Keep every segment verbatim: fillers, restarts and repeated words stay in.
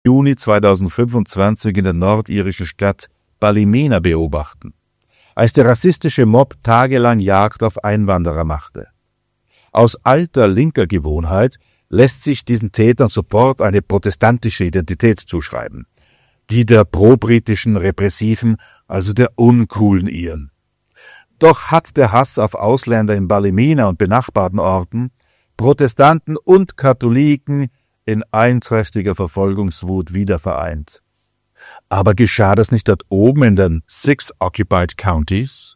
Juni zweitausendfünfundzwanzig in der nordirischen Stadt Ballymena beobachten, als der rassistische Mob tagelang Jagd auf Einwanderer machte. Aus alter linker Gewohnheit lässt sich diesen Tätern sofort eine protestantische Identität zuschreiben, die der pro-britischen Repressiven, also der uncoolen Iren. Doch hat der Hass auf Ausländer in Ballymena und benachbarten Orten Protestanten und Katholiken in einträchtiger Verfolgungswut wiedervereint. Aber geschah das nicht dort oben in den Six Occupied Counties?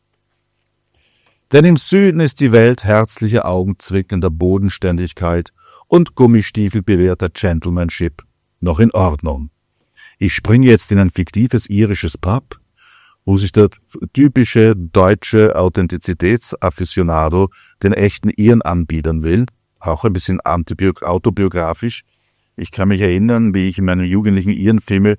Denn im Süden ist die Welt herzlicher augenzwinkender Bodenständigkeit und gummistiefelbewehrter Gentlemanship noch in Ordnung. Ich springe jetzt in ein fiktives irisches Pub, wo sich der typische deutsche Authentizitätsafficionado den echten Iren anbiedern will, auch ein bisschen autobiografisch. Ich kann mich erinnern, wie ich in meinem jugendlichen Irenfilme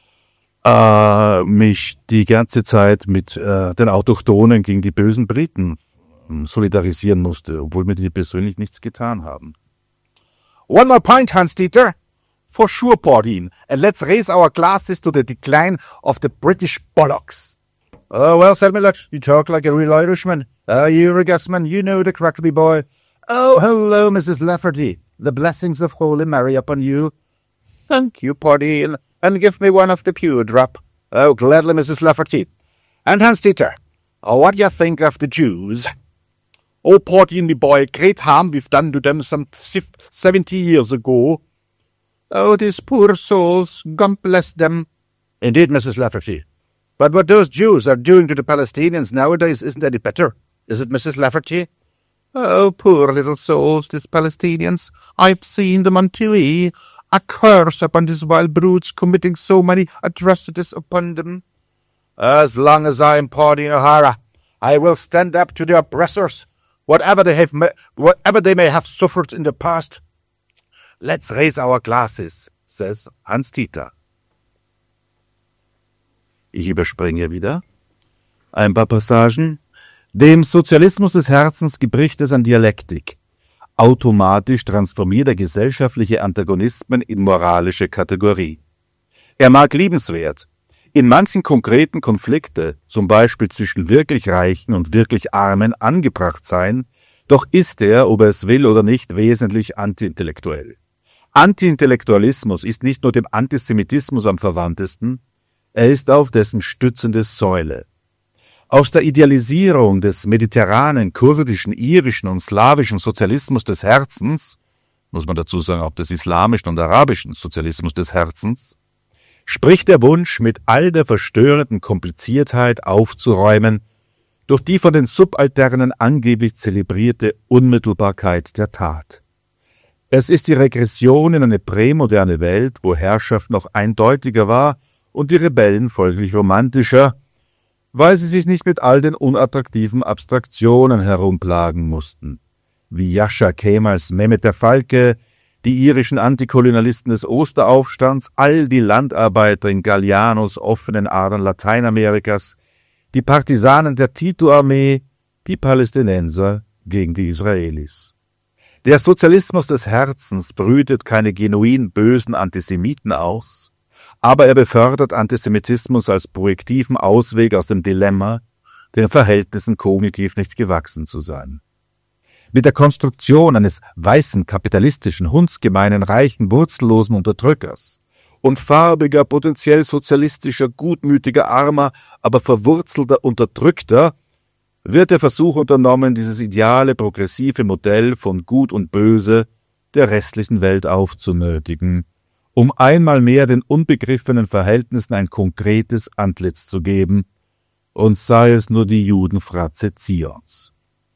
äh, mich die ganze Zeit mit äh, den Autochtonen gegen die bösen Briten solidarisieren musste, obwohl mir die persönlich nichts getan haben. One more pint, Hans-Dieter? For sure, Pardine, and let's raise our glasses to the decline of the British bollocks. Oh, well, said Millett, you talk like a real Irishman. Ah, uh, you're a guessman, you know the Crackerby boy. Oh, hello, Missus Lafferty. The blessings of Holy Mary upon you. Thank you, Pardine, and give me one of the pure drop. Oh, gladly, Missus Lafferty. And Hans-Dieter, oh, what do you think of the Jews? Oh, Pardine, me boy, great harm we've done to them some seventy years ago. Oh, these poor souls, God bless them. Indeed, Missus Lafferty. But what those Jews are doing to the Palestinians nowadays isn't any better, is it, Missus Lafferty? Oh, poor little souls, these Palestinians. I've seen them on T V. A curse upon these wild brutes committing so many atrocities upon them. As long as I'm Pardine O'Hara, I will stand up to the oppressors, whatever they have, whatever they may have suffered in the past. Let's raise our glasses, says Hans-Dieter. Ich überspringe wieder ein paar Passagen. Dem Sozialismus des Herzens gebricht es an Dialektik. Automatisch transformiert er gesellschaftliche Antagonismen in moralische Kategorie. Er mag liebenswert in manchen konkreten Konflikte, zum Beispiel zwischen wirklich Reichen und wirklich Armen, angebracht sein, doch ist er, ob er es will oder nicht, wesentlich antiintellektuell. Antiintellektualismus ist nicht nur dem Antisemitismus am verwandtesten, er ist auf dessen stützende Säule. Aus der Idealisierung des mediterranen, kurdischen, irischen und slawischen Sozialismus des Herzens, muss man dazu sagen auch des islamischen und arabischen Sozialismus des Herzens, spricht der Wunsch, mit all der verstörenden Kompliziertheit aufzuräumen, durch die von den Subalternen angeblich zelebrierte Unmittelbarkeit der Tat. Es ist die Regression in eine prämoderne Welt, wo Herrschaft noch eindeutiger war und die Rebellen folglich romantischer, weil sie sich nicht mit all den unattraktiven Abstraktionen herumplagen mussten, wie Jascha Kemals Mehmet der Falke, die irischen Antikolonialisten des Osteraufstands, all die Landarbeiter in Gallianos offenen Adern Lateinamerikas, die Partisanen der Tito-Armee, die Palästinenser gegen die Israelis. Der Sozialismus des Herzens brütet keine genuin bösen Antisemiten aus, aber er befördert Antisemitismus als projektiven Ausweg aus dem Dilemma, den Verhältnissen kognitiv nicht gewachsen zu sein. Mit der Konstruktion eines weißen, kapitalistischen, hundsgemeinen, reichen, wurzellosen Unterdrückers und farbiger, potenziell sozialistischer, gutmütiger, armer, aber verwurzelter Unterdrückter wird der Versuch unternommen, dieses ideale, progressive Modell von Gut und Böse der restlichen Welt aufzunötigen, um einmal mehr den unbegriffenen Verhältnissen ein konkretes Antlitz zu geben, und sei es nur die Judenfratze Zions.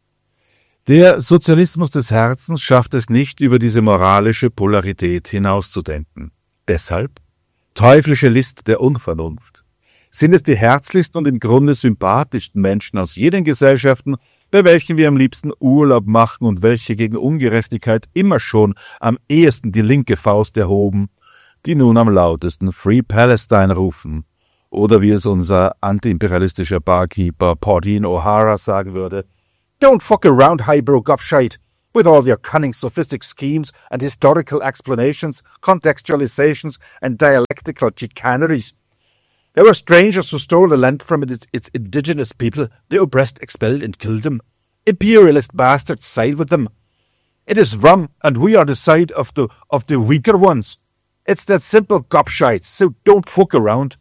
Der Sozialismus des Herzens schafft es nicht, über diese moralische Polarität hinauszudenken. Deshalb teuflische List der Unvernunft. Sind es die herzlichsten und im Grunde sympathischsten Menschen aus jenen Gesellschaften, bei welchen wir am liebsten Urlaub machen und welche gegen Ungerechtigkeit immer schon am ehesten die linke Faust erhoben, die nun am lautesten Free Palestine rufen, oder wie es unser antiimperialistischer Barkeeper Pardine O'Hara sagen würde, Don't fuck around, highbrow gobshite. with all your cunning sophistic schemes and historical explanations, contextualizations, and dialectical chicaneries. There were strangers who stole the land from its, its indigenous people. The oppressed expelled and killed them. Imperialist bastards side with them. It is wrong, and we are the side of the of the weaker ones. It's that simple gobshite, so don't fuck around.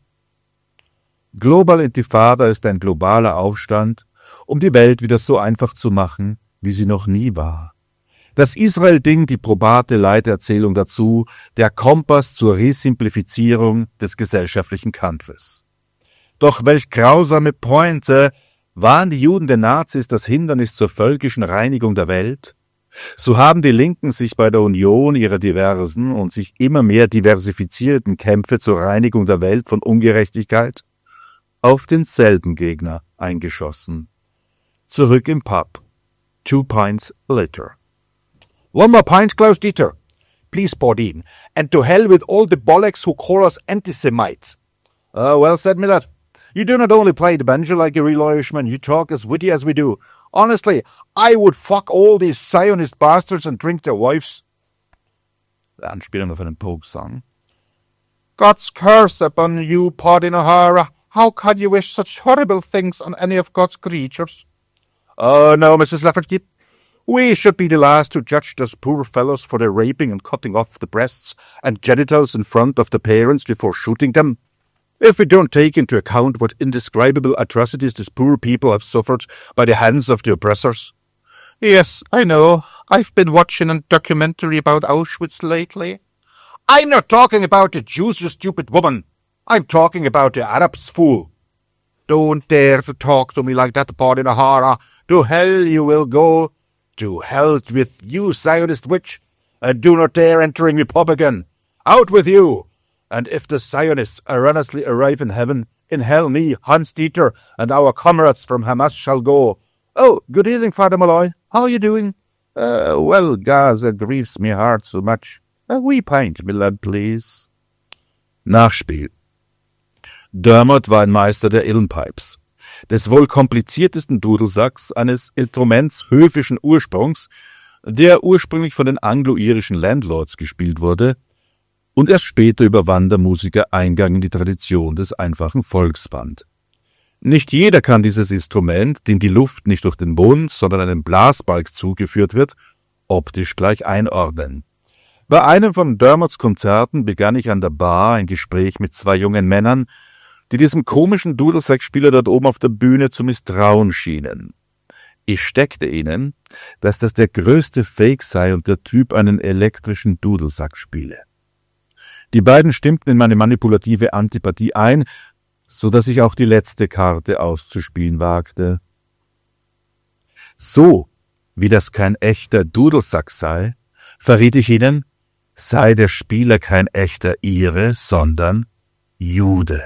Global Intifada ist ein globaler Aufstand, um die Welt wieder so einfach zu machen, wie sie noch nie war. Das Israel-Ding, die probate Leiterzählung dazu, der Kompass zur Resimplifizierung des gesellschaftlichen Kampfes. Doch welch grausame Pointe, waren die Juden den Nazis das Hindernis zur völkischen Reinigung der Welt? So haben die Linken sich bei der Union ihrer diversen und sich immer mehr diversifizierten Kämpfe zur Reinigung der Welt von Ungerechtigkeit auf denselben Gegner eingeschossen. Zurück im Pub. Two pints later. One more pint, Klaus-Dieter. Please, Bodine. And to hell with all the bollocks who call us anti-Semites. Uh, well said, Millard. You do not only play the banjo like a real Irishman, you talk as witty as we do. Honestly, I would fuck all these Zionist bastards and drink their wives. Anspielung auf einen Pogue-Song. God's curse upon you, Podin O'Hara. How can you wish such horrible things on any of God's creatures? Oh, no, Missus Lafferty. We should be the last to judge those poor fellows for their raping and cutting off the breasts and genitals in front of the parents before shooting them. If we don't take into account what indescribable atrocities these poor people have suffered by the hands of the oppressors. Yes, I know. I've been watching a documentary about Auschwitz lately. I'm not talking about the Jews, you stupid woman. I'm talking about the Arabs, fool. Don't dare to talk to me like that, Podin O'Hara. To hell you will go. To hell with you, Zionist witch. And do not dare entering the pub again. Out with you. And if the Zionists erroneously arrive in heaven, in hell me, Hans Dieter, and our comrades from Hamas shall go. Oh, good evening, Father Malloy. How are you doing? Uh, well, Gaza grieves me heart so much. A wee pint, my lad, please. Nachspiel. Dermot war ein Meister der Illenpipes, des wohl kompliziertesten Dudelsacks, eines Instruments höfischen Ursprungs, der ursprünglich von den anglo-irischen Landlords gespielt wurde und erst später über Wandermusiker Eingang in die Tradition des einfachen Volks fand. Nicht jeder kann dieses Instrument, dem die Luft nicht durch den Mund, sondern einem Blasbalg zugeführt wird, optisch gleich einordnen. Bei einem von Dermots Konzerten begann ich an der Bar ein Gespräch mit zwei jungen Männern, die diesem komischen Dudelsackspieler dort oben auf der Bühne zu misstrauen schienen. Ich steckte ihnen, dass das der größte Fake sei und der Typ einen elektrischen Dudelsack spiele. Die beiden stimmten in meine manipulative Antipathie ein, so dass ich auch die letzte Karte auszuspielen wagte. So, wie das kein echter Dudelsack sei, verriet ich ihnen, sei der Spieler kein echter Ire, sondern Jude.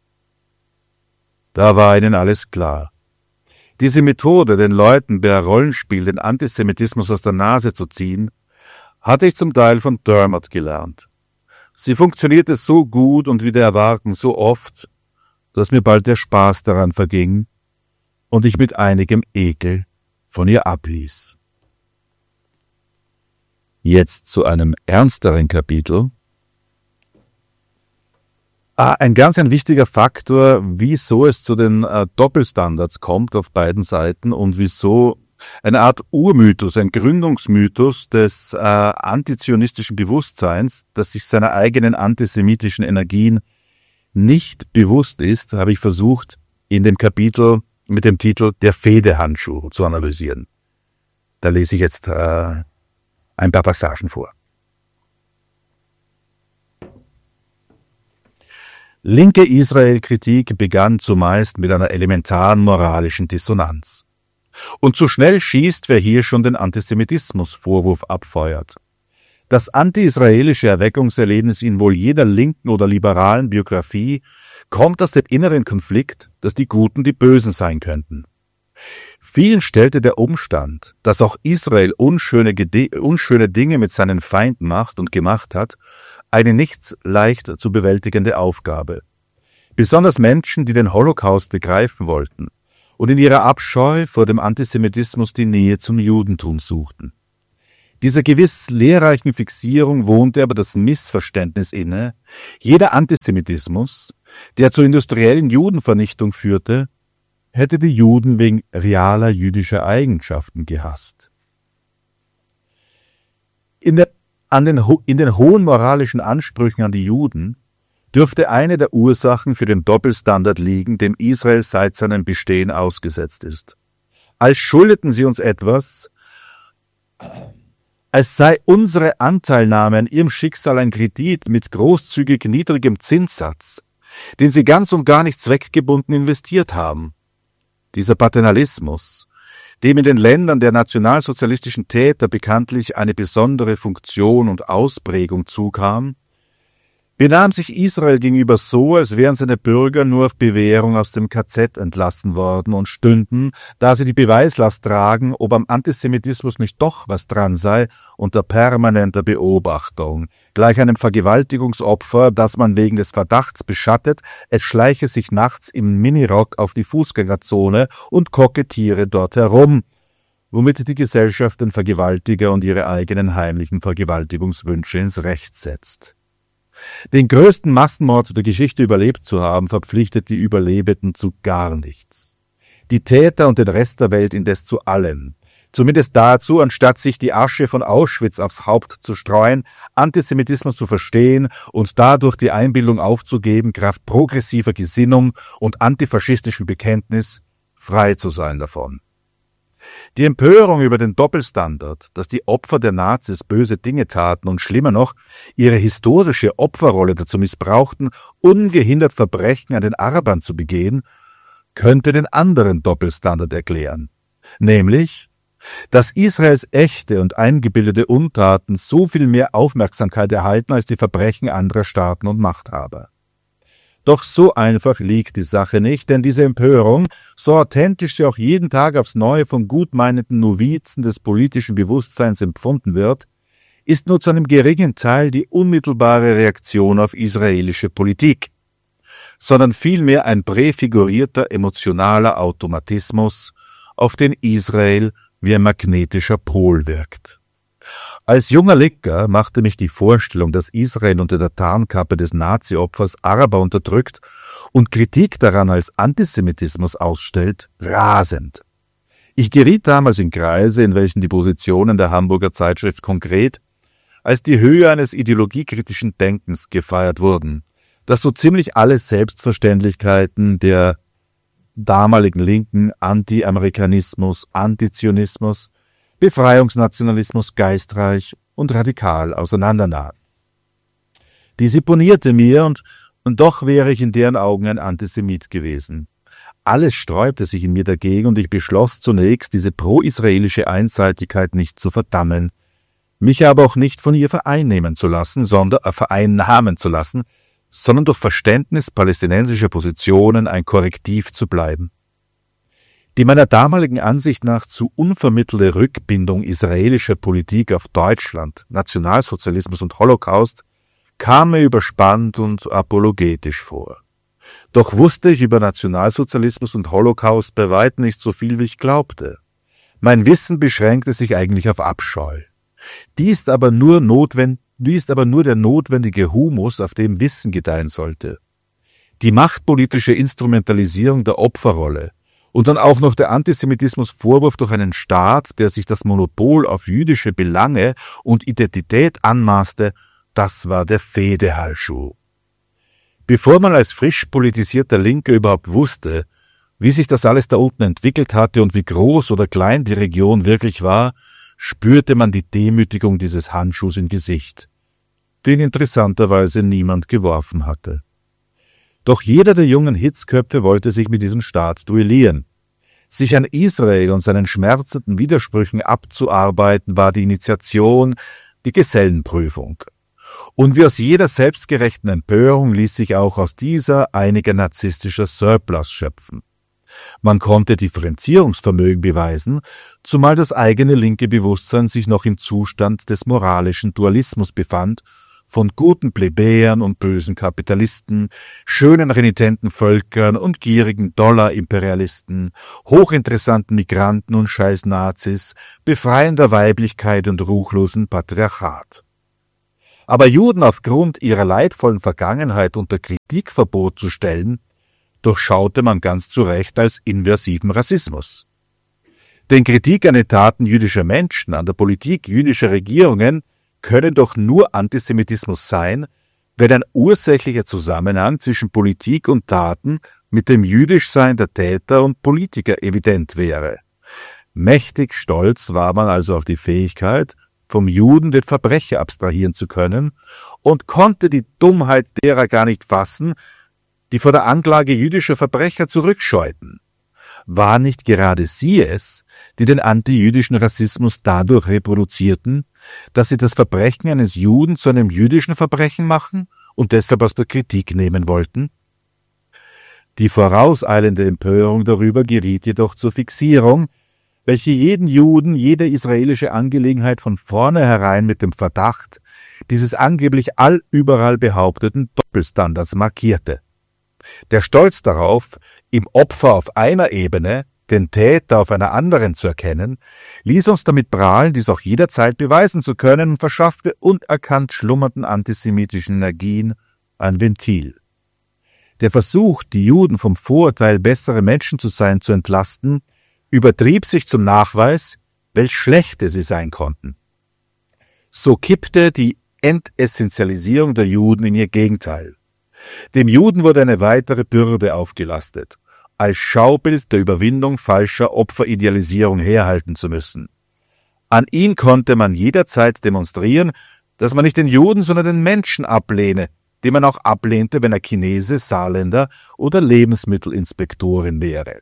Da war ihnen alles klar. Diese Methode, den Leuten per Rollenspiel den Antisemitismus aus der Nase zu ziehen, hatte ich zum Teil von Dermot gelernt. Sie funktionierte so gut und wider Erwarten so oft, dass mir bald der Spaß daran verging und ich mit einigem Ekel von ihr abließ. Jetzt zu einem ernsteren Kapitel. Ah, ein ganz ein wichtiger Faktor, wieso es zu den äh, Doppelstandards kommt auf beiden Seiten und wieso eine Art Urmythos, ein Gründungsmythos des äh, antizionistischen Bewusstseins, das sich seiner eigenen antisemitischen Energien nicht bewusst ist, habe ich versucht, in dem Kapitel mit dem Titel Der Fehdehandschuh zu analysieren. Da lese ich jetzt äh, ein paar Passagen vor. Linke Israel-Kritik begann zumeist mit einer elementaren moralischen Dissonanz. Und zu schnell schießt, wer hier schon den Antisemitismus-Vorwurf abfeuert. Das anti-israelische Erweckungserlebnis in wohl jeder linken oder liberalen Biografie kommt aus dem inneren Konflikt, dass die Guten die Bösen sein könnten. Vielen stellte der Umstand, dass auch Israel unschöne, unschöne Dinge mit seinen Feinden macht und gemacht hat, eine nicht leicht zu bewältigende Aufgabe. Besonders Menschen, die den Holocaust begreifen wollten und in ihrer Abscheu vor dem Antisemitismus die Nähe zum Judentum suchten. Dieser gewiss lehrreichen Fixierung wohnte aber das Missverständnis inne, jeder Antisemitismus, der zur industriellen Judenvernichtung führte, hätte die Juden wegen realer jüdischer Eigenschaften gehasst. In, der, an den, in den hohen moralischen Ansprüchen an die Juden dürfte eine der Ursachen für den Doppelstandard liegen, dem Israel seit seinem Bestehen ausgesetzt ist. Als schuldeten sie uns etwas, als sei unsere Anteilnahme an ihrem Schicksal ein Kredit mit großzügig niedrigem Zinssatz, den sie ganz und gar nicht zweckgebunden investiert haben. Dieser Paternalismus, dem in den Ländern der nationalsozialistischen Täter bekanntlich eine besondere Funktion und Ausprägung zukam, benahm sich Israel gegenüber so, als wären seine Bürger nur auf Bewährung aus dem K Z entlassen worden und stünden, da sie die Beweislast tragen, ob am Antisemitismus nicht doch was dran sei, unter permanenter Beobachtung. Gleich einem Vergewaltigungsopfer, das man wegen des Verdachts beschattet, es schleiche sich nachts im Minirock auf die Fußgängerzone und kokettiere dort herum, womit die Gesellschaft den Vergewaltiger und ihre eigenen heimlichen Vergewaltigungswünsche ins Recht setzt. Den größten Massenmord der Geschichte überlebt zu haben, verpflichtet die Überlebenden zu gar nichts. Die Täter und den Rest der Welt indes zu allem. Zumindest dazu, anstatt sich die Asche von Auschwitz aufs Haupt zu streuen, Antisemitismus zu verstehen und dadurch die Einbildung aufzugeben, kraft progressiver Gesinnung und antifaschistischem Bekenntnis frei zu sein davon. Die Empörung über den Doppelstandard, dass die Opfer der Nazis böse Dinge taten und schlimmer noch, ihre historische Opferrolle dazu missbrauchten, ungehindert Verbrechen an den Arabern zu begehen, könnte den anderen Doppelstandard erklären, nämlich, dass Israels echte und eingebildete Untaten so viel mehr Aufmerksamkeit erhalten als die Verbrechen anderer Staaten und Machthaber. Doch so einfach liegt die Sache nicht, denn diese Empörung, so authentisch sie auch jeden Tag aufs Neue von gutmeinenden Novizen des politischen Bewusstseins empfunden wird, ist nur zu einem geringen Teil die unmittelbare Reaktion auf israelische Politik, sondern vielmehr ein präfigurierter emotionaler Automatismus, auf den Israel wie ein magnetischer Pol wirkt. Als junger Licker machte mich die Vorstellung, dass Israel unter der Tarnkappe des Nazi-Opfers Araber unterdrückt und Kritik daran als Antisemitismus ausstellt, rasend. Ich geriet damals in Kreise, in welchen die Positionen der Hamburger Zeitschrift Konkret als die Höhe eines ideologiekritischen Denkens gefeiert wurden, das so ziemlich alle Selbstverständlichkeiten der damaligen linken Anti-Amerikanismus, Antizionismus, Befreiungsnationalismus geistreich und radikal auseinandernahm. Dies imponierte mir und, und doch wäre ich in deren Augen ein Antisemit gewesen. Alles sträubte sich in mir dagegen und ich beschloss zunächst, diese pro-israelische Einseitigkeit nicht zu verdammen, mich aber auch nicht von ihr vereinnehmen zu lassen, sondern äh, vereinnahmen zu lassen, sondern durch Verständnis palästinensischer Positionen ein Korrektiv zu bleiben. Die meiner damaligen Ansicht nach zu unvermittelte Rückbindung israelischer Politik auf Deutschland, Nationalsozialismus und Holocaust kam mir überspannt und apologetisch vor. Doch wusste ich über Nationalsozialismus und Holocaust bei weitem nicht so viel, wie ich glaubte. Mein Wissen beschränkte sich eigentlich auf Abscheu. Die ist aber nur notwendig, die ist aber nur der notwendige Humus, auf dem Wissen gedeihen sollte. Die machtpolitische Instrumentalisierung der Opferrolle und dann auch noch der Antisemitismusvorwurf durch einen Staat, der sich das Monopol auf jüdische Belange und Identität anmaßte, das war der Fehdehandschuh. Bevor man als frisch politisierter Linker überhaupt wusste, wie sich das alles da unten entwickelt hatte und wie groß oder klein die Region wirklich war, spürte man die Demütigung dieses Handschuhs im Gesicht, den interessanterweise niemand geworfen hatte. Doch jeder der jungen Hitzköpfe wollte sich mit diesem Staat duellieren. Sich an Israel und seinen schmerzenden Widersprüchen abzuarbeiten, war die Initiation, die Gesellenprüfung. Und wie aus jeder selbstgerechten Empörung ließ sich auch aus dieser einiger narzisstischer Surplus schöpfen. Man konnte Differenzierungsvermögen beweisen, zumal das eigene linke Bewusstsein sich noch im Zustand des moralischen Dualismus befand, von guten Plebejern und bösen Kapitalisten, schönen renitenten Völkern und gierigen Dollar-Imperialisten, hochinteressanten Migranten und scheiß Nazis, befreiender Weiblichkeit und ruchlosen Patriarchat. Aber Juden aufgrund ihrer leidvollen Vergangenheit unter Kritikverbot zu stellen, durchschaute man ganz zu Recht als inversiven Rassismus. Denn Kritik an den Taten jüdischer Menschen, an der Politik jüdischer Regierungen könne doch nur Antisemitismus sein, wenn ein ursächlicher Zusammenhang zwischen Politik und Taten mit dem Jüdischsein der Täter und Politiker evident wäre. Mächtig stolz war man also auf die Fähigkeit, vom Juden den Verbrecher abstrahieren zu können und konnte die Dummheit derer gar nicht fassen, die vor der Anklage jüdischer Verbrecher zurückscheuten. War nicht gerade sie es, die den antijüdischen Rassismus dadurch reproduzierten, dass sie das Verbrechen eines Juden zu einem jüdischen Verbrechen machen und deshalb aus der Kritik nehmen wollten? Die vorauseilende Empörung darüber geriet jedoch zur Fixierung, welche jeden Juden, jede israelische Angelegenheit von vornherein mit dem Verdacht dieses angeblich allüberall behaupteten Doppelstandards markierte. Der Stolz darauf, im Opfer auf einer Ebene, den Täter auf einer anderen zu erkennen, ließ uns damit prahlen, dies auch jederzeit beweisen zu können und verschaffte unerkannt schlummernden antisemitischen Energien ein Ventil. Der Versuch, die Juden vom Vorurteil, bessere Menschen zu sein, zu entlasten, übertrieb sich zum Nachweis, welch schlechte sie sein konnten. So kippte die Entessentialisierung der Juden in ihr Gegenteil. Dem Juden wurde eine weitere Bürde aufgelastet, als Schaubild der Überwindung falscher Opferidealisierung herhalten zu müssen. An ihn konnte man jederzeit demonstrieren, dass man nicht den Juden, sondern den Menschen ablehne, den man auch ablehnte, wenn er Chinese, Saarländer oder Lebensmittelinspektorin wäre.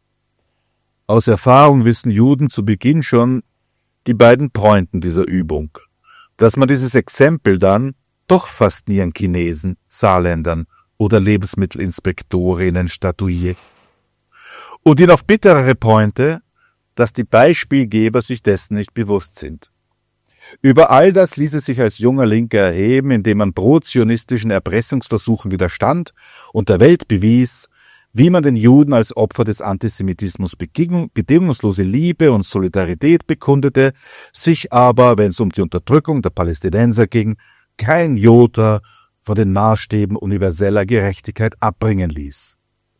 Aus Erfahrung wissen Juden zu Beginn schon die beiden Pointen dieser Übung, dass man dieses Exempel dann doch fast nie an Chinesen, Saarländern oder Lebensmittelinspektorinnen statuiert. Und die noch bitterere Pointe, dass die Beispielgeber sich dessen nicht bewusst sind. Über all das ließ es sich als junger Linker erheben, indem man pro-zionistischen Erpressungsversuchen widerstand und der Welt bewies, wie man den Juden als Opfer des Antisemitismus bedingungslose Liebe und Solidarität bekundete, sich aber, wenn es um die Unterdrückung der Palästinenser ging, kein Jota von den Maßstäben universeller Gerechtigkeit abbringen ließ.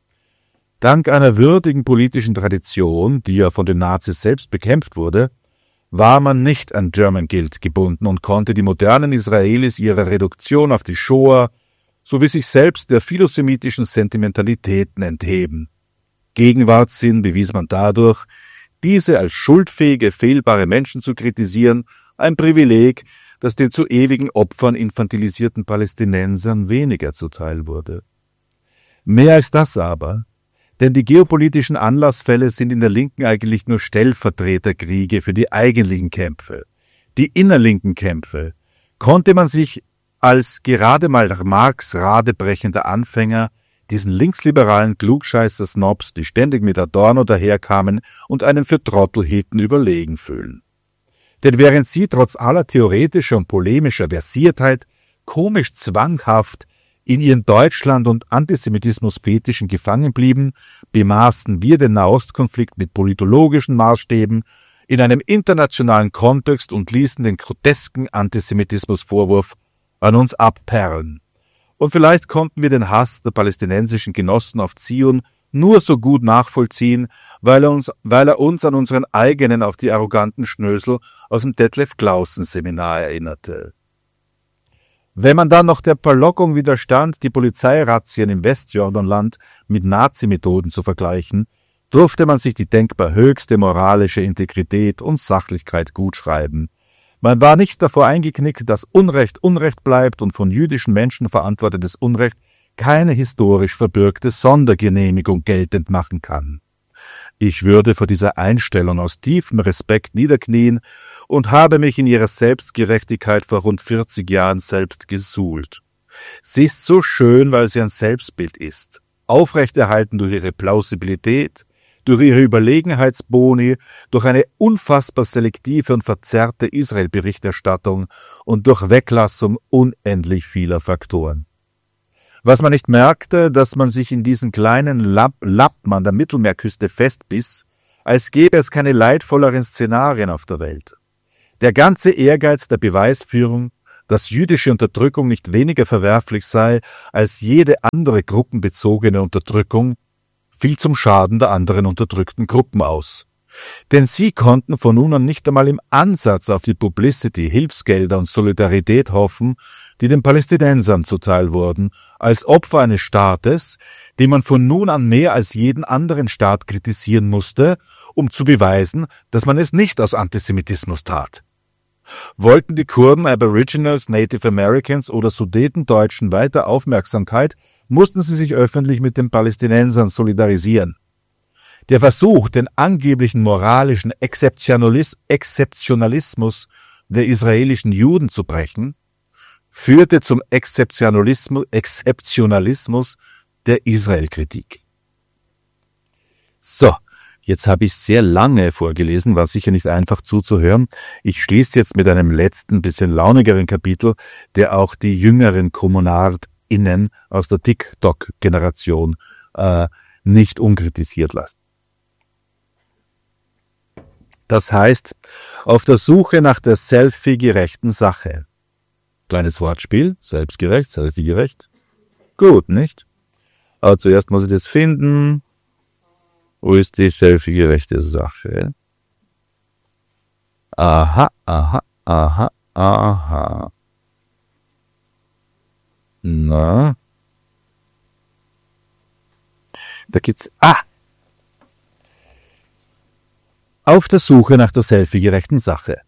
Dank einer würdigen politischen Tradition, die ja von den Nazis selbst bekämpft wurde, war man nicht an German Guild gebunden und konnte die modernen Israelis ihrer Reduktion auf die Shoah sowie sich selbst der philosemitischen Sentimentalitäten entheben. Gegenwartssinn bewies man dadurch, diese als schuldfähige, fehlbare Menschen zu kritisieren, ein Privileg, das den zu ewigen Opfern infantilisierten Palästinensern weniger zuteil wurde. Mehr als das aber, denn die geopolitischen Anlassfälle sind in der Linken eigentlich nur Stellvertreterkriege für die eigentlichen Kämpfe. Die innerlinken Kämpfe konnte man sich als gerade mal nach Marx radebrechender Anfänger diesen linksliberalen Klugscheißer-Snobs, die ständig mit Adorno daherkamen und einen für Trottel hielten, überlegen fühlen. Denn während sie trotz aller theoretischer und polemischer Versiertheit komisch zwanghaft in ihren Deutschland- und Antisemitismus-Fetischen gefangen blieben, bemaßen wir den Nahostkonflikt mit politologischen Maßstäben in einem internationalen Kontext und ließen den grotesken Antisemitismusvorwurf an uns abperlen. Und vielleicht konnten wir den Hass der palästinensischen Genossen auf Zion nur so gut nachvollziehen, weil er uns, weil er uns an unseren eigenen auf die arroganten Schnösel aus dem Detlef-Glausen-Seminar erinnerte. Wenn man dann noch der Verlockung widerstand, die Polizeirazzien im Westjordanland mit Nazi-Methoden zu vergleichen, durfte man sich die denkbar höchste moralische Integrität und Sachlichkeit gutschreiben. Man war nicht davor eingeknickt, dass Unrecht Unrecht bleibt und von jüdischen Menschen verantwortetes Unrecht keine historisch verbürgte Sondergenehmigung geltend machen kann. Ich würde vor dieser Einstellung aus tiefem Respekt niederknien und habe mich in ihrer Selbstgerechtigkeit vor rund vierzig Jahren selbst gesuhlt. Sie ist so schön, weil sie ein Selbstbild ist, aufrechterhalten durch ihre Plausibilität, durch ihre Überlegenheitsboni, durch eine unfassbar selektive und verzerrte Israel-Berichterstattung und durch Weglassung unendlich vieler Faktoren. Was man nicht merkte, dass man sich in diesen kleinen Lapp Lappen an der Mittelmeerküste festbiss, als gäbe es keine leidvolleren Szenarien auf der Welt. Der ganze Ehrgeiz der Beweisführung, dass jüdische Unterdrückung nicht weniger verwerflich sei als jede andere gruppenbezogene Unterdrückung, fiel zum Schaden der anderen unterdrückten Gruppen aus. Denn sie konnten von nun an nicht einmal im Ansatz auf die Publicity, Hilfsgelder und Solidarität hoffen, die den Palästinensern zuteil wurden, als Opfer eines Staates, den man von nun an mehr als jeden anderen Staat kritisieren musste, um zu beweisen, dass man es nicht aus Antisemitismus tat. Wollten die Kurden, Aboriginals, Native Americans oder Sudetendeutschen weiter Aufmerksamkeit, mussten sie sich öffentlich mit den Palästinensern solidarisieren. Der Versuch, den angeblichen moralischen Exzeptionalis- Exzeptionalismus der israelischen Juden zu brechen, führte zum Exzeptionalismus, Exzeptionalismus der Israel-Kritik. So, jetzt habe ich sehr lange vorgelesen, war sicher nicht einfach zuzuhören. Ich schließe jetzt mit einem letzten, bisschen launigeren Kapitel, der auch die jüngeren KommunardInnen aus der TikTok-Generation äh, nicht unkritisiert lässt. Das heißt, auf der Suche nach der selfie-gerechten Sache. Kleines Wortspiel, selbstgerecht, selfie-gerecht. Gut, nicht? Aber zuerst muss ich das finden. Wo ist die selfie-gerechte Sache? Aha, aha, aha, aha. Na? Da gibt's... Ah! Auf der Suche nach der selfie-gerechten Sache.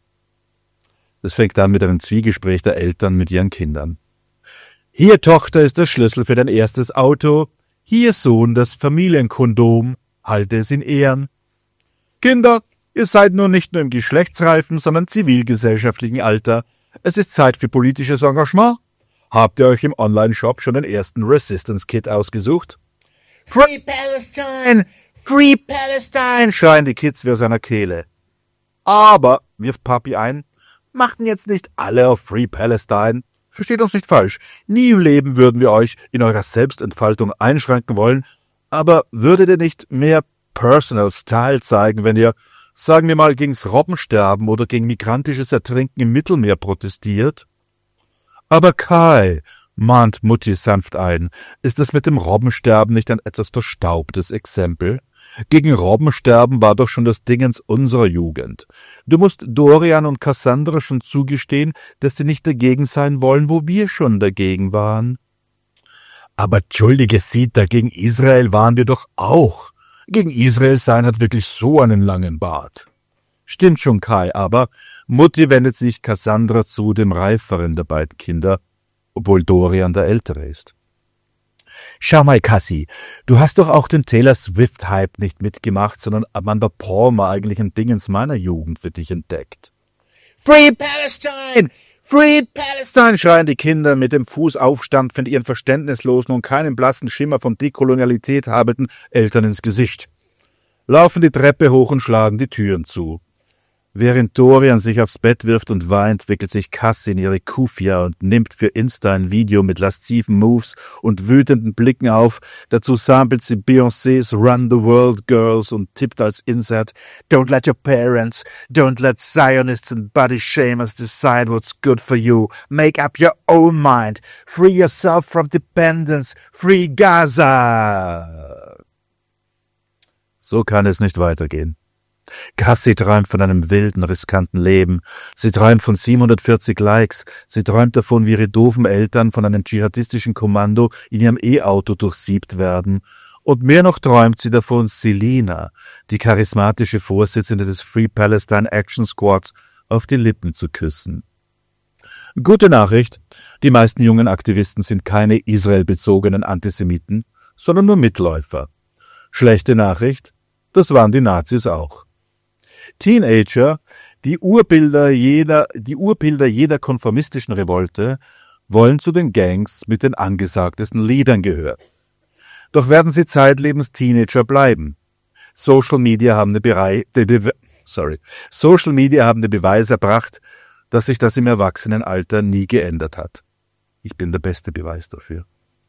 Das fängt an mit einem Zwiegespräch der Eltern mit ihren Kindern. Hier, Tochter, ist der Schlüssel für dein erstes Auto. Hier, Sohn, das Familienkondom. Halte es in Ehren. Kinder, ihr seid nun nicht nur im geschlechtsreifen, sondern zivilgesellschaftlichen Alter. Es ist Zeit für politisches Engagement. Habt ihr euch im Online-Shop schon den ersten Resistance-Kit ausgesucht? Free Palestine! Free Palestine! Schreien die Kids wie aus einer Kehle. Aber, wirft Papi ein, machten jetzt nicht alle auf Free Palestine. Versteht uns nicht falsch. Nie im Leben würden wir euch in eurer Selbstentfaltung einschränken wollen, aber würdet ihr nicht mehr Personal Style zeigen, wenn ihr, sagen wir mal, gegens Robbensterben oder gegen migrantisches Ertrinken im Mittelmeer protestiert? Aber Kai, mahnt Mutti sanft ein, ist das mit dem Robbensterben nicht ein etwas verstaubtes Exempel? Gegen Robbensterben war doch schon das Dingens unserer Jugend. Du musst Dorian und Cassandra schon zugestehen, dass sie nicht dagegen sein wollen, wo wir schon dagegen waren. Aber entschuldige, Sita, gegen Israel waren wir doch auch. Gegen Israel sein hat wirklich so einen langen Bart. Stimmt schon, Kai, aber Mutti wendet sich Cassandra zu, dem reiferen der beiden Kinder, obwohl Dorian der Ältere ist. Schau mal, Cassie, du hast doch auch den Taylor Swift-Hype nicht mitgemacht, sondern Amanda Palmer eigentlich ein Dingens meiner Jugend für dich entdeckt. Free Palestine! Free Palestine! Schreien die Kinder mit dem Fuß aufstampfend ihren verständnislosen und keinen blassen Schimmer von Dekolonialität habenden Eltern ins Gesicht. Laufen die Treppe hoch und schlagen die Türen zu. Während Dorian sich aufs Bett wirft und weint, wickelt sich Cassie in ihre Kufia und nimmt für Insta ein Video mit lasziven Moves und wütenden Blicken auf. Dazu samplet sie Beyoncés Run the World Girls und tippt als Insert Don't let your parents, don't let Zionists and body shamers decide what's good for you. Make up your own mind. Free yourself from dependence. Free Gaza. So kann es nicht weitergehen. Cassie träumt von einem wilden, riskanten Leben. Sie träumt von siebenhundertvierzig Likes. Sie träumt davon, wie ihre doofen Eltern von einem dschihadistischen Kommando in ihrem E-Auto durchsiebt werden. Und mehr noch träumt sie davon, Selina, die charismatische Vorsitzende des Free Palestine Action Squads, auf die Lippen zu küssen. Gute Nachricht, die meisten jungen Aktivisten sind keine israelbezogenen Antisemiten, sondern nur Mitläufer. Schlechte Nachricht, das waren die Nazis auch. Teenager, die Urbilder jeder, die Urbilder jeder konformistischen Revolte, wollen zu den Gangs mit den angesagtesten Liedern gehören. Doch werden sie zeitlebens Teenager bleiben. Social Media haben eine Berei de Be sorry. Social Media haben den Beweis erbracht, dass sich das im Erwachsenenalter nie geändert hat. Ich bin der beste Beweis dafür.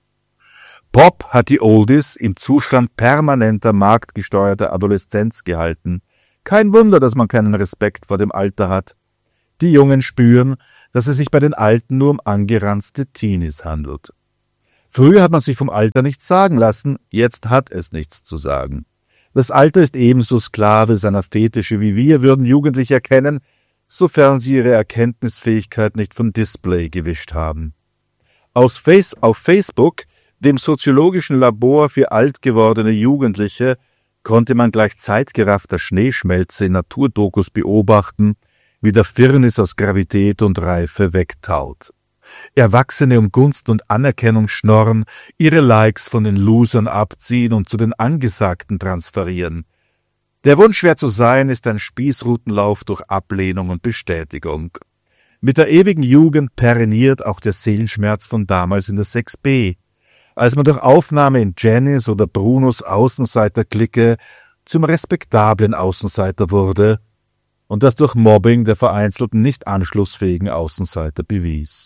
Pop hat die Oldies im Zustand permanenter marktgesteuerter Adoleszenz gehalten. Kein Wunder, dass man keinen Respekt vor dem Alter hat. Die Jungen spüren, dass es sich bei den Alten nur um angeranzte Teenies handelt. Früher hat man sich vom Alter nichts sagen lassen, jetzt hat es nichts zu sagen. Das Alter ist ebenso Sklave seiner Fetische wie wir, würden Jugendliche erkennen, sofern sie ihre Erkenntnisfähigkeit nicht vom Display gewischt haben. Aus Face, auf Facebook, dem soziologischen Labor für alt gewordene Jugendliche, konnte man gleich zeitgeraffter Schneeschmelze in Naturdokus beobachten, wie der Firnis aus Gravität und Reife wegtaut. Erwachsene um Gunst und Anerkennung schnorren, ihre Likes von den Losern abziehen und zu den Angesagten transferieren. Der Wunsch, schwer zu sein, ist ein Spießrutenlauf durch Ablehnung und Bestätigung. Mit der ewigen Jugend perenniert auch der Seelenschmerz von damals in der sechs b, als man durch Aufnahme in Jennys oder Brunos Außenseiterklicke zum respektablen Außenseiter wurde und das durch Mobbing der vereinzelten nicht anschlussfähigen Außenseiter bewies.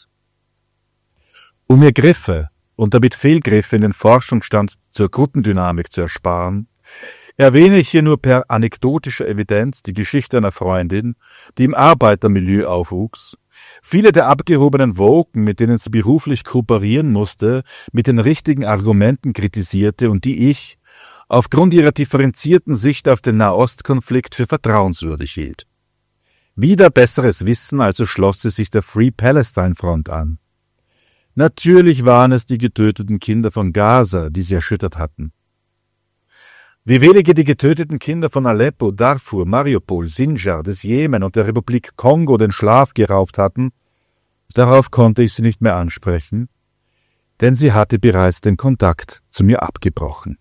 Um mir Griffe und damit Fehlgriffe in den Forschungsstand zur Gruppendynamik zu ersparen, erwähne ich hier nur per anekdotischer Evidenz die Geschichte einer Freundin, die im Arbeitermilieu aufwuchs, viele der abgehobenen Woken, mit denen sie beruflich kooperieren musste, mit den richtigen Argumenten kritisierte und die ich, aufgrund ihrer differenzierten Sicht auf den Nahostkonflikt, für vertrauenswürdig hielt. Wieder besseres Wissen, also schloss sie sich der Free Palestine Front an. Natürlich waren es die getöteten Kinder von Gaza, die sie erschüttert hatten. Wie wenige die getöteten Kinder von Aleppo, Darfur, Mariupol, Sinjar, des Jemen und der Republik Kongo den Schlaf geraubt hatten, darauf konnte ich sie nicht mehr ansprechen, denn sie hatte bereits den Kontakt zu mir abgebrochen.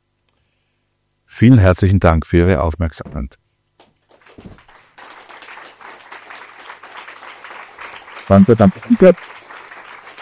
Vielen herzlichen Dank für Ihre Aufmerksamkeit. Wann Dank.